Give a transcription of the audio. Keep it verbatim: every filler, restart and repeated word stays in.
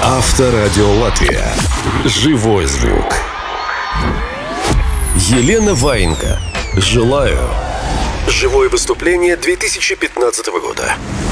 Авторадио Латвия. Живой звук. Елена Ваенга. «Желаю». Живое выступление две тысячи пятнадцатого года.